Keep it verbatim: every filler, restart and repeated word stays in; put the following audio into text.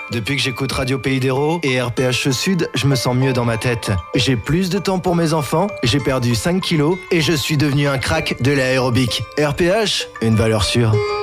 Depuis que j'écoute Radio Pays d'Hérault et R P H Sud, je me sens mieux dans ma tête. J'ai plus de temps pour mes enfants, j'ai perdu cinq kilos et je suis devenu un crack de l'aérobic. R P H, une valeur sûre.